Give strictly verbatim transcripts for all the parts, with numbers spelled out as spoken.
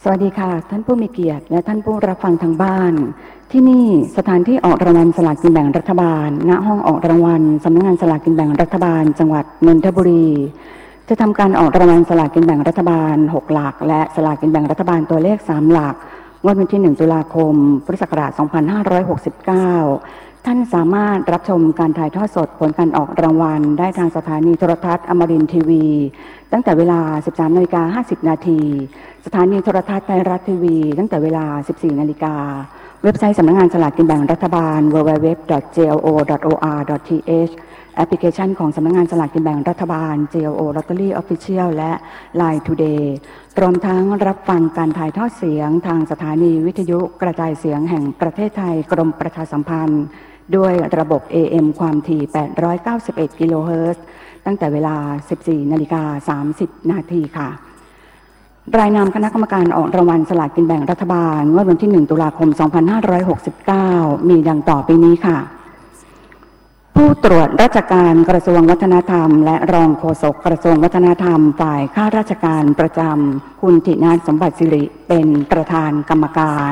วัสดีค่ะท่านผู้มีเกียรติและท่านผู้รับฟังทางบ้านที่นี่สถานที่ออกรางวัลสลากกินแบ่งรัฐบาลณห้องออกรางวัลสำนักงานสลากกินแบ่งรัฐบาลจังหวัดนนทบุรีจะทำการออกรางวัลสลากกินแบ่งรัฐบาลหกหลักและสลากกินแบ่งรัฐบาลตัวเลขสามหลักงวดวันที่หนึ่งตุลาคมพุทธศักราชสองพันห้าร้อยหกสิบเก้าท่านสามารถรับชมการถ่ายทอดสดผลการออกรางวัลได้ทางสถานีโทรทัศน์อมรินทร์ทีวีตั้งแต่เวลา สิบสามนาฬิกาห้าสิบนาทีสถานีโทรทัศน์ไทยรัฐทีวีตั้งแต่เวลา สิบสี่นาฬิกาเว็บไซต์สำนักงานสลากกินแบ่งรัฐบาล ดับเบิลยู ดับเบิลยู ดับเบิลยู ดอท เจ แอล โอ ดอท โอ อาร์ ดอท ที เอช แอปพลิเคชันของสำนักงานสลากกินแบ่งรัฐบาล เจ แอล โอ Lottery Official และ ไลน์ Today รวมทั้งรับฟังการถ่ายทอดเสียงทางสถานีวิทยุกระจายเสียงแห่งประเทศไทยกรมประชาสัมพันธ์ด้วยระบบ เอ เอ็ม ความถี่ แปดร้อยเก้าสิบเอ็ด กิโลเฮิรตซ์ตั้งแต่เวลา สิบสี่นาฬิกาสามสิบนาทีค่ะรายนามคณะกรรมการออกรางวัลสลากกินแบ่งรัฐบาลงวดวันที่หนึ่งตุลาคมสองพันห้าร้อยหกสิบเก้ามีดังต่อไปนี้ค่ะผู้ตรวจราชการกระทรวงวัฒนธรรมและรองโฆษกกระทรวงวัฒนธรรมฝ่ายข้าราชการประจำคุณธินาถสมบัติสิริเป็นประธานกรรมการ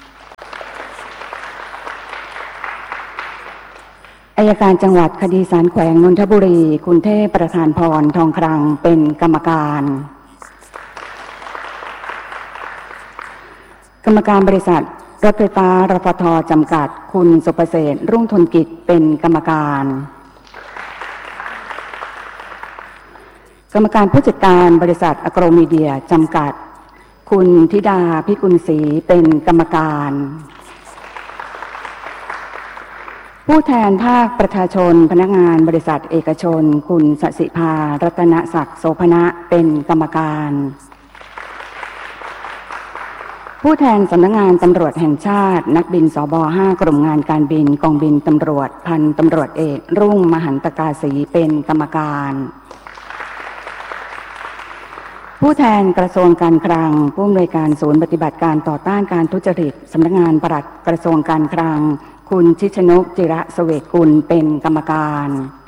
อัยการจังหวัดคดีศาลแขวงนนทบุรีคุณเทพประธานพรทองครังเป็นกรรมการกรรมการบริษัทรถไฟฟ้ารฟท.จำกัดคุณสุประเสริฐรุ่งทนกิจเป็นกรรมการกรรมการผู้จัดการบริษัทอโกรมีเดียจำกัดคุณธิดาพิกุลศรีเป็นกรรมการผู้แทนภาคประชาชนพนักงานบริษัทเอกชนคุณสศิภารัตนศักดิ์โสภณะเป็นกรรมการผู้แทนสำนักงานตำรวจแห่งชาตินักบินสบห้ากรมงานการบินกองบินตำรวจพันตำรวจเอกรุ่งมหันตกาศรีเป็นกรรมการผู้แทนกระทรวงการคลังผู้อำนวยการศูนย์ปฏิบัติการต่อต้านการทุจริตสำนักงานปลัดกระทรวงการคลังคุณชิชนกจิระเสวกกุลเป็นกรรมการ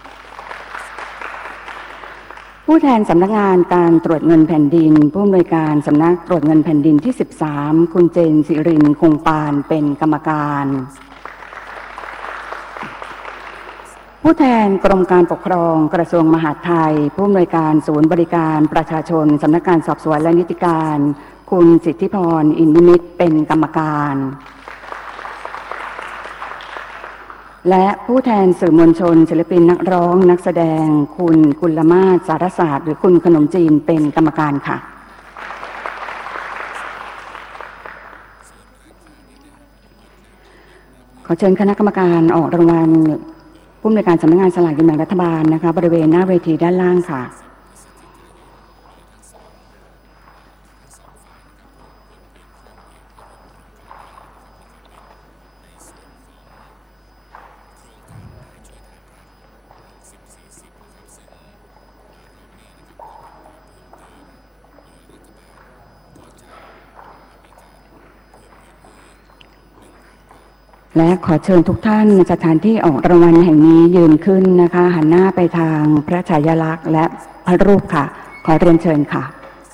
ผู้แทนสำนักงานการตรวจเงินแผ่นดินผู้อำนวยการสำนักตรวจเงินแผ่นดินที่สิบสามคุณเจนศิรินทร์คงปานเป็นกรรมการผู้แทนกรมการปกครองกระทรวงมหาดไทยผู้อำนวยการศูนย์บริการประชาชนสำนักงานสอบสวนและนิติการคุณสิทธิพรอินนิมิตรเป็นกรรมการและผู้แทนสื่อมวลชนศิลปินนักร้องนักแสดงคุณกุลมาศสารศาสตร์หรือคุณขนมจีนเป็นกรรมการค่ะขอเชิญคณะกรรมการออกรางวัลผู้อำนวยการสำนักงานสลากกินแบ่งรัฐบาลนะคะบริเวณหน้าเวทีด้านล่างค่ะและขอเชิญทุกท่านในสถานที่ออกรางวัลแห่งนี้ยืนขึ้นนะคะหันหน้าไปทางพระฉายาลักษณ์และพระรูปค่ะขอเรียนเชิญค่ะ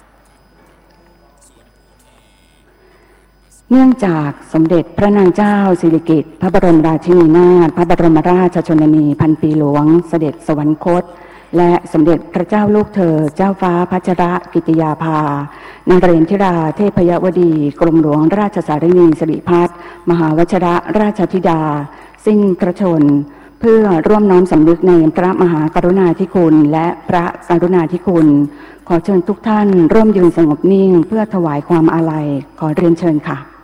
เนื่องจากสมเด็จพระนางเจ้าสิริกิติ์พระบรมราชินีนาถพระบรมราชชนนีพันปีหลวงเสด็จสวรรคตและสมเด็จพระเจ้าลูกเธอเจ้าฟ้าพัชรกิติยาภานางเรนทิราเทพยวดีกรมหลวงราชสารินีสิริพัฒน์มหาวชิรราชธิดาสิ้นพระชนเพื่อร่วมน้อมสำนึกในพระมหากรุณาธิคุณและพระกรุณาธิคุณขอเชิญทุกท่านร่วมยืนสงบนิ่งเพื่อถวายความอาลัยขอเรียนเชิญค่ะ